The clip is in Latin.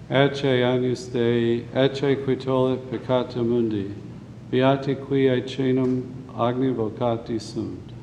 Ecce agnus Dei, ecce qui tollit peccata mundi, beati qui aecenum agni vocati sunt.